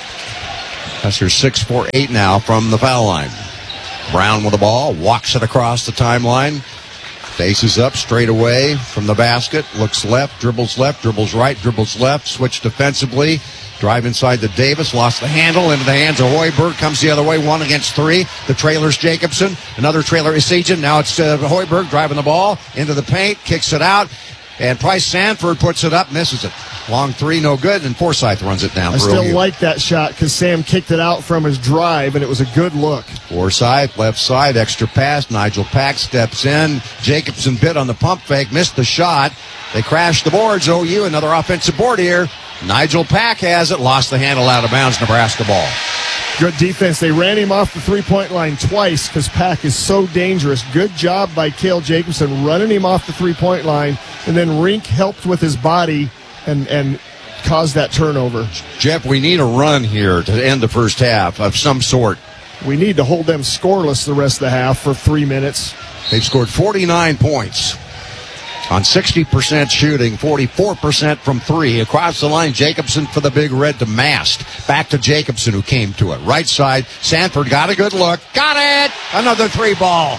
Huskers six four eight now from the foul line. Brown with the ball. Walks it across the timeline. Faces up straight away from the basket. Looks left. Dribbles left. Dribbles right. Dribbles left. Switch defensively. Drive inside to Davis. Lost the handle into the hands of Hoiberg. Comes the other way. One against three. The trailer's Jacobson. Another trailer is Sejan. Now it's uh, Hoiberg driving the ball into the paint. Kicks it out. And Price Sanford puts it up. Misses it. Long three. No good. And Forsyth runs it down. I for still O U. like that shot because Sam kicked it out from his drive, and it was a good look. Forsyth, left side. Extra pass. Nigel Pack steps in. Jacobson bit on the pump fake. Missed the shot. They crashed the boards. O U. Another offensive board here. Nigel Pack has it. Lost the handle out of bounds. Nebraska ball. Good defense. They ran him off the three-point line twice because Pack is so dangerous. Good job by Cale Jacobson running him off the three-point line, and then Rink helped with his body and, and caused that turnover. Jeff, we need a run here to end the first half of some sort. We need to hold them scoreless the rest of the half for three minutes. They've scored forty-nine points on sixty percent shooting, forty-four percent from three. Across the line, Jacobson for the Big Red to Mast. Back to Jacobson, who came to it. Right side, Sanford got a good look. Got it! Another three ball.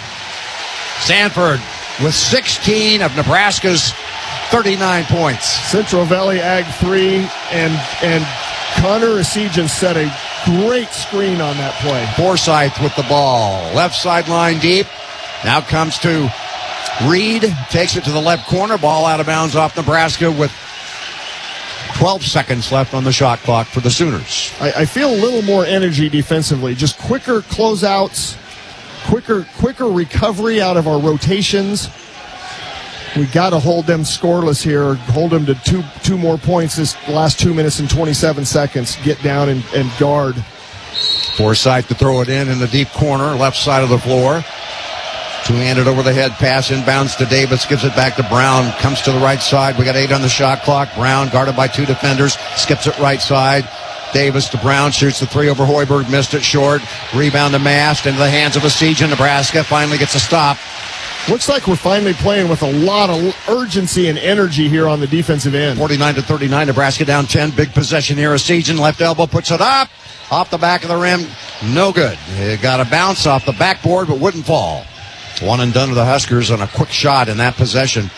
Sanford with sixteen of Nebraska's thirty-nine points. Central Valley Ag three, and and Connor Esijan set a great screen on that play. Forsyth with the ball. Left sideline deep. Now comes to Reed, takes it to the left corner. Ball out of bounds off Nebraska with twelve seconds left on the shot clock for the Sooners. I, I feel a little more energy defensively. Just quicker closeouts, quicker quicker recovery out of our rotations. We got to hold them scoreless here. Hold them to two two more points this last two minutes and twenty-seven seconds. Get down and, and guard. Forsyth to throw it in in the deep corner, left side of the floor. Two-handed over the head pass, inbounds to Davis, gives it back to Brown, comes to the right side. We got eight on the shot clock. Brown guarded by two defenders, skips it right side. Davis to Brown, shoots the three over Hoiberg, missed it short. Rebound to Mast into the hands of Esijan. Nebraska finally gets a stop. Looks like we're finally playing with a lot of urgency and energy here on the defensive end. forty-nine to thirty-nine, Nebraska down ten. Big possession here. Esijan, left elbow, puts it up. Off the back of the rim, no good. It got a bounce off the backboard, but wouldn't fall. One and done to the Huskers on a quick shot in that possession.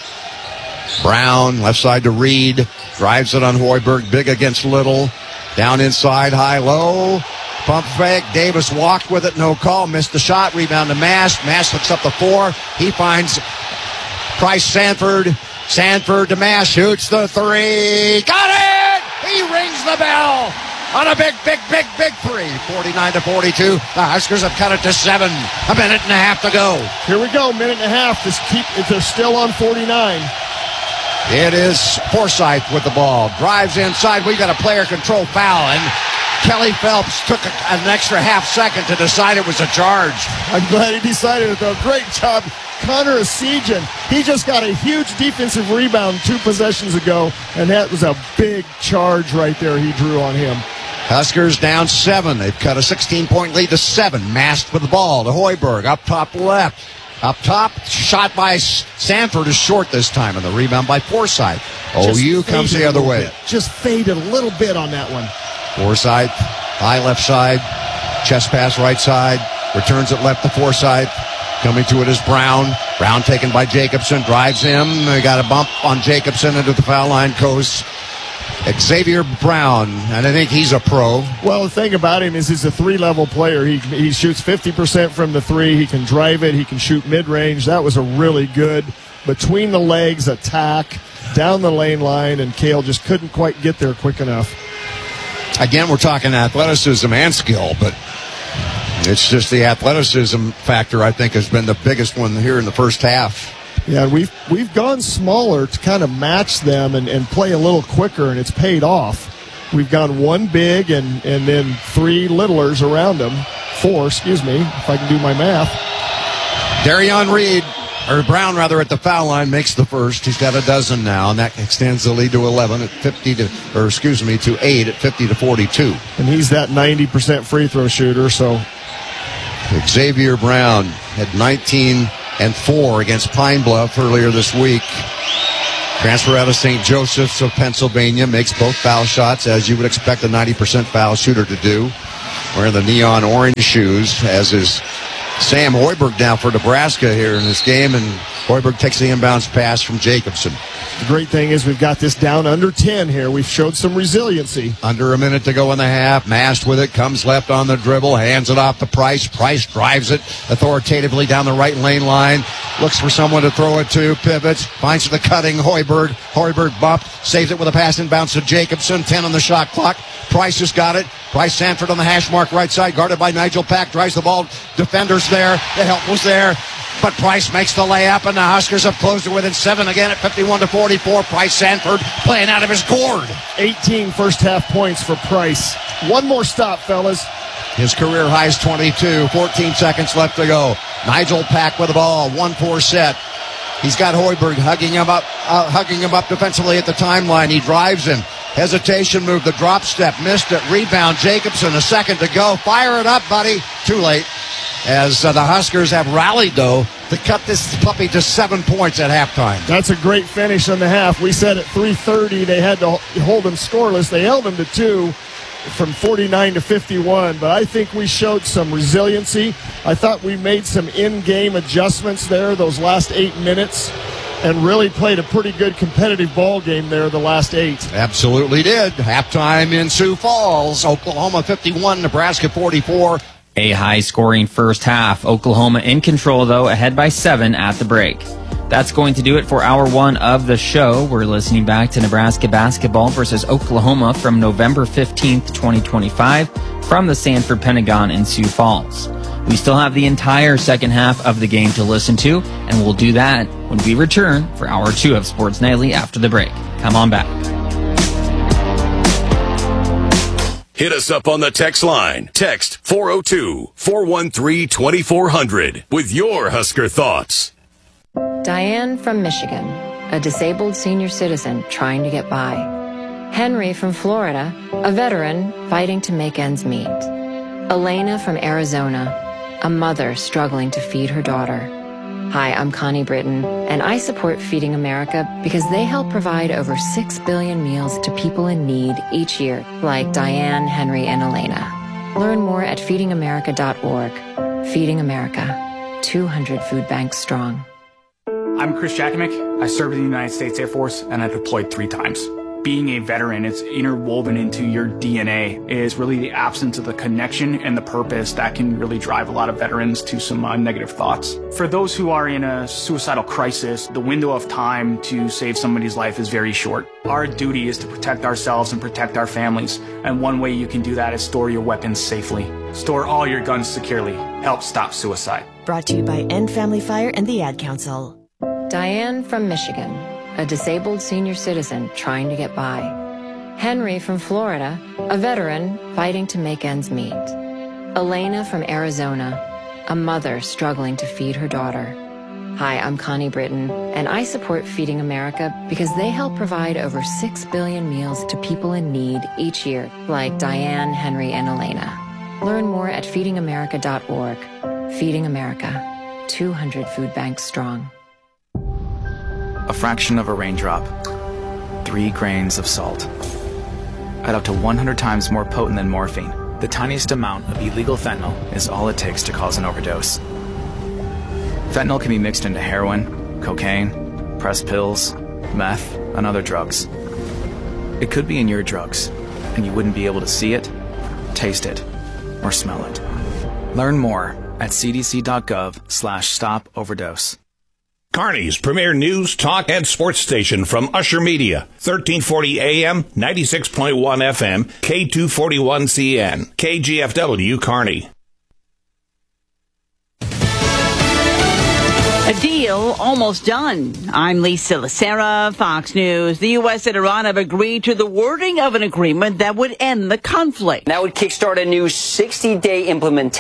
Brown, left side to Reed. Drives it on Hoiberg. Big against Little. Down inside, high, low. Pump fake. Davis walked with it. No call. Missed the shot. Rebound to Mast. Mast looks up the four. He finds Price Sanford. Sanford to Mast. Shoots the three. Got it! He rings the bell on a big, big, big, big three. forty-nine to forty-two. The Huskers have cut it to seven. A minute and a half to go. Here we go. Minute and a half. Just keep. They're still on forty-nine. It is Forsyth with the ball. Drives inside. We've got a player control foul, and Kelly Phelps took a, an extra half second to decide it was a charge. I'm glad he decided it, though. Great job, Connor Esijan. He just got a huge defensive rebound two possessions ago, and that was a big charge right there he drew on him. Huskers down seven. They've cut a sixteen-point lead to seven. Mast with the ball to Hoiberg. Up top left. Up top, shot by Sanford is short this time, and the rebound by Forsyth. O U comes the other way. Bit. Just faded a little bit on that one. Forsyth, high left side, chest pass right side, returns it left to Forsyth. Coming to it is Brown. Brown taken by Jacobson. Drives him. They got a bump on Jacobson into the foul line. Goes Xavier Brown, and I think he's a pro. Well, the thing about him is he's a three-level player. He he shoots fifty percent from the three. He can drive it. He can shoot mid-range. That was a really good between the legs attack down the lane line, and Cale just couldn't quite get there quick enough. Again, we're talking athleticism and skill, but it's just the athleticism factor, I think, has been the biggest one here in the first half. Yeah, we've we've gone smaller to kind of match them and, and play a little quicker, and it's paid off. We've gone one big and, and then three littlers around them. Four, excuse me, if I can do my math. Darion Reed, or Brown rather, at the foul line makes the first. He's got a dozen now, and that extends the lead to eleven at fifty to, or excuse me, to eight at fifty to forty-two. And he's that ninety percent free throw shooter, so. Xavier Brown had nineteen and four against Pine Bluff earlier this week. Transfer out of Saint Joseph's of Pennsylvania, makes both foul shots, as you would expect a ninety percent foul shooter to do. Wearing the neon orange shoes, as is Sam Hoiberg down for Nebraska here in this game, and Hoiberg takes the inbounds pass from Jacobson. The great thing is we've got this down under ten here. We've showed some resiliency. Under a minute to go in the half. Mast with it, comes left on the dribble, hands it off to Price. Price drives it authoritatively down the right lane line. Looks for someone to throw it to, pivots, finds the cutting Hoiberg. Hoiberg bump, saves it with a pass inbounds to Jacobson. ten on the shot clock. Price has got it. Price Sanford on the hash mark right side, guarded by Nigel Pack, drives the ball. Defenders there. The help was there. But Price makes the layup, and the Huskers have closed it within seven again at fifty-one to forty-four. Price Sanford playing out of his gourd. eighteen first half points for Price. One more stop, fellas. His career high is twenty-two. fourteen seconds left to go. Nigel Pack with the ball. one four set. He's got Hoiberg hugging him up, uh, hugging him up defensively at the timeline. He drives him. Hesitation move, the drop step, missed it. Rebound, Jacobson, a second to go. Fire it up, buddy. Too late. As uh, the Huskers have rallied, though, to cut this puppy to seven points at halftime. That's a great finish on the half. We said at three thirty they had to hold them scoreless. They held them to two from forty-nine to fifty-one, but I think we showed some resiliency. I thought we made some in-game adjustments there those last eight minutes and really played a pretty good competitive ball game there the last eight. Absolutely did. Halftime in Sioux Falls. Oklahoma fifty-one, Nebraska forty-four. A high-scoring first half. Oklahoma in control, though, ahead by seven at the break. That's going to do it for hour one of the show. We're listening back to Nebraska basketball versus Oklahoma from November fifteenth, twenty twenty-five, from the Sanford Pentagon in Sioux Falls. We still have the entire second half of the game to listen to, and we'll do that when we return for hour two of Sports Nightly after the break. Come on back. Hit us up on the text line. Text four oh two, four one three, two four hundred with your Husker thoughts. Diane from Michigan, a disabled senior citizen trying to get by. Henry from Florida, a veteran fighting to make ends meet. Elena from Arizona, a mother struggling to feed her daughter. Hi, I'm Connie Britton, and I support Feeding America because they help provide over six billion meals to people in need each year, like Diane, Henry, and Elena. Learn more at feeding america dot org. Feeding America, two hundred food banks strong. I'm Chris Jakimick. I served in the United States Air Force, and I deployed three times. Being a veteran, it's interwoven into your D N A. It is really the absence of the connection and the purpose that can really drive a lot of veterans to some uh, negative thoughts. For those who are in a suicidal crisis, the window of time to save somebody's life is very short. Our duty is to protect ourselves and protect our families, and one way you can do that is store your weapons safely. Store all your guns securely. Help stop suicide. Brought to you by End Family Fire and the Ad Council. Diane from Michigan, a disabled senior citizen trying to get by. Henry from Florida, a veteran fighting to make ends meet. Elena from Arizona, a mother struggling to feed her daughter. Hi, I'm Connie Britton, and I support Feeding America because they help provide over six billion meals to people in need each year, like Diane, Henry, and Elena. Learn more at feeding america dot org. Feeding America, two hundred food banks strong. A fraction of a raindrop, three grains of salt. At up to one hundred times more potent than morphine, the tiniest amount of illegal fentanyl is all it takes to cause an overdose. Fentanyl can be mixed into heroin, cocaine, pressed pills, meth, and other drugs. It could be in your drugs, and you wouldn't be able to see it, taste it, or smell it. Learn more at cdc.gov slash stop overdose. Kearney's premier news, talk, and sports station from Usher Media. thirteen forty A M, ninety-six point one F M, K two forty-one C N, K G F W Kearney. A deal almost done. I'm Lisa Lacera, Fox News. The U S and Iran have agreed to the wording of an agreement that would end the conflict. That would kickstart a new sixty-day implementation.